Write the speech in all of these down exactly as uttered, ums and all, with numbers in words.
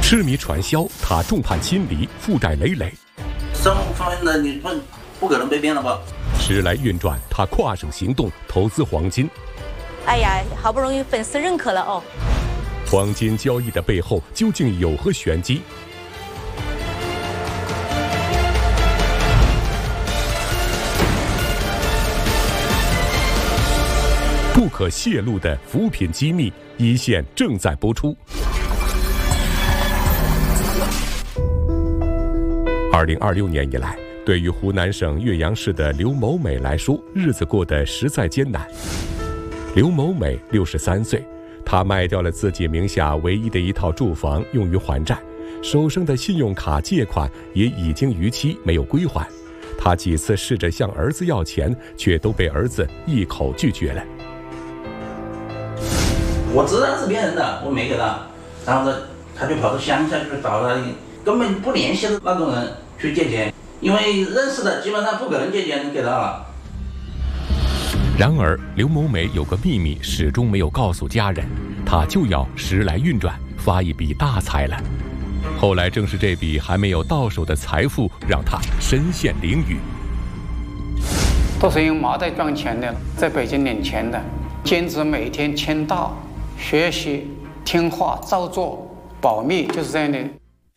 痴迷传销，他众叛亲离，负债累累。 身份的你不不可能被骗了吧？ 时来运转，他跨省行动，投资黄金。 哎呀，好不容易粉丝认可了哦。 黄金交易的背后究竟有何玄机？不可泄露的扶贫机密，一线正在播出。二零二六年以来，对于湖南省岳阳市的刘某美来说，日子过得实在艰难。刘某美六十三岁，她卖掉了自己名下唯一的一套住房用于还债，手上的信用卡借款也已经逾期没有归还。她几次试着向儿子要钱，却都被儿子一口拒绝了。 我知道是骗人的，我没给他，然后呢，他就跑到乡下去找他根本不联系的那种人去借钱，因为认识的基本上不可能借钱给他了。 然而，刘某美有个秘密始终没有告诉家人，她就要时来运转，发一笔大财了。后来正是这笔还没有到手的财富，让她身陷囹圄。 都是用麻袋装钱的，在北京领钱的，坚持每天签到、学习、听话、照做、保密，就是这样的。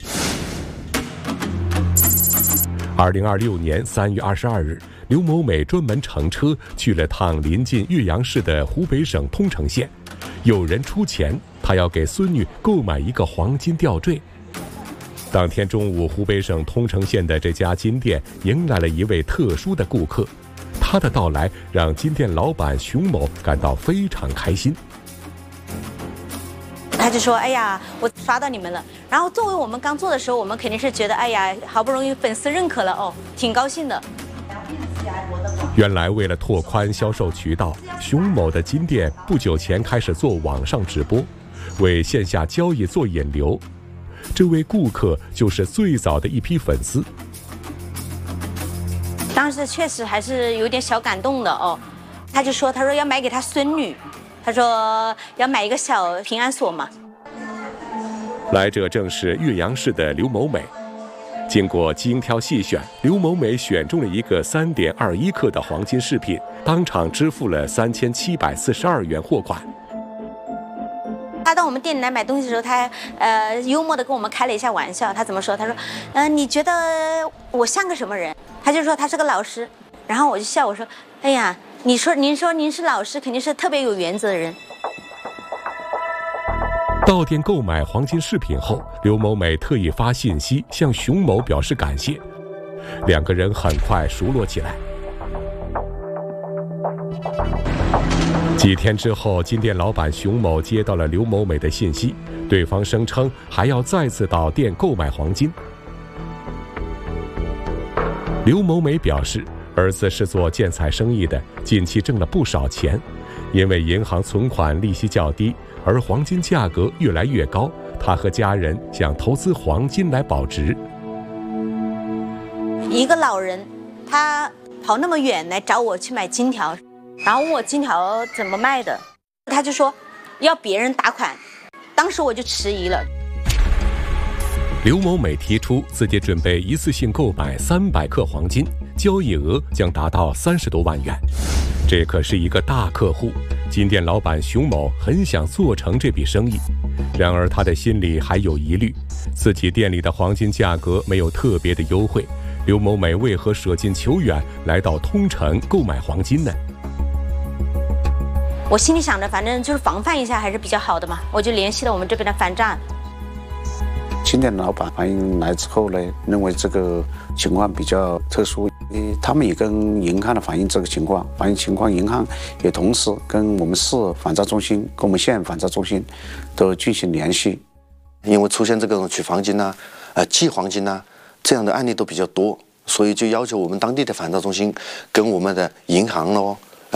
二零二六年三月二十二日，刘某美专门乘车去了趟临近岳阳市的湖北省通城县，有人出钱，她要给孙女购买一个黄金吊坠。当天中午，湖北省通城县的这家金店迎来了一位特殊的顾客，他的到来让金店老板熊某感到非常开心。 他就说：“哎呀，我刷到你们了。”然后作为我们刚做的时候，我们肯定是觉得：“哎呀，好不容易粉丝认可了哦，挺高兴的。” 原来为了拓宽销售渠道，熊某的金店不久前开始做网上直播，为线下交易做引流。这位顾客就是最早的一批粉丝。 当时确实还是有点小感动的哦。他就说：“他说要买给他孙女。”他说要买一个小平安锁嘛。 来者正是岳阳市的刘某美。经过精挑细选，刘某美选中了一个 三点二一 克的黄金饰品，当场支付了三千七百四十二元货款。 他到我们店里来买东西的时候，他呃幽默地跟我们开了一下玩笑。他怎么说？他说：“嗯、呃，你觉得我像个什么人？”他就说他是个老师。然后我就笑，我说：“哎呀，你说您说您是老师，肯定是特别有原则的人。” 到店购买黄金饰品后，刘某美特意发信息向熊某表示感谢，两个人很快熟络起来。几天之后，金店老板熊某接到了刘某美的信息，对方声称还要再次到店购买黄金。刘某美表示，儿子是做建材生意的，近期挣了不少钱，因为银行存款利息较低，而黄金价格越来越高，他和家人想投资黄金来保值。 一个老人，他跑那么远来找我去买金条，然后问我金条怎么卖的，他就说要别人打款，当时我就迟疑了。 刘某美提出自己准备一次性购买三百克黄金，交易额将达到三十多万元，这可是一个大客户。金店老板熊某很想做成这笔生意，然而他的心里还有疑虑，自己店里的黄金价格没有特别的优惠，刘某美为何舍近求远来到通城购买黄金呢？ 我心里想着，反正就是防范一下还是比较好的嘛，我就联系了我们这边的反诈。 金店老板反映来之后呢，认为这个情况比较特殊，他们也跟银行的反映这个情况，反映情况，银行也同时跟我们市反诈中心、跟我们县反诈中心都进行联系。 因为出现这种取黄金呐、啊、呃寄黄金呐、啊、这样的案例都比较多，所以就要求我们当地的反诈中心跟我们的银行咯、